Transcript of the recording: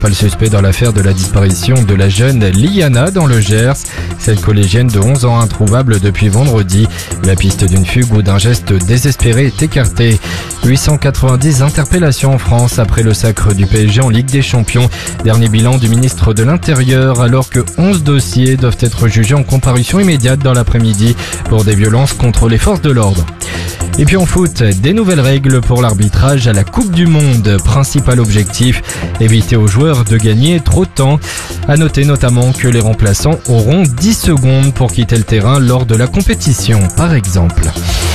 Pas le suspect dans l'affaire de la disparition de la jeune Liana dans le Gers. Cette collégienne de 11 ans introuvable depuis vendredi. La piste d'une fugue ou d'un geste désespéré est écartée. 890 interpellations en France après le sacre du PSG en Ligue des Champions. Dernier bilan du ministre de l'Intérieur alors que 11 dossiers doivent être jugés en comparution immédiate dans l'après-midi pour des violences contre les forces de l'ordre. Et puis en foot, des nouvelles règles pour l'arbitrage à la Coupe du Monde. Principal objectif, éviter aux joueurs de gagner trop de temps. À noter notamment que les remplaçants auront 10 secondes pour quitter le terrain lors de la compétition, par exemple.